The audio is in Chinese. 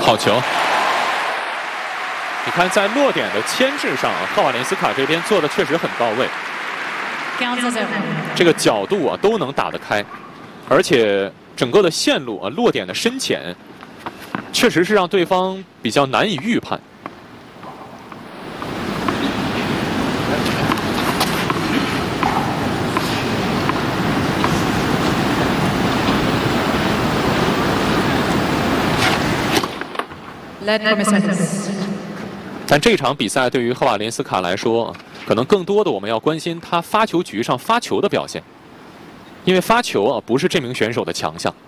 好球！你看，在落点的牵制上，赫瓦连斯卡这边做的确实很到位。这个角度啊都能打得开，而且整个的线路啊落点的深浅，确实是让对方比较难以预判。但这场比赛对于赫瓦连斯卡来说，可能更多的我们要关心他发球局上发球的表现，因为发球啊不是这名选手的强项。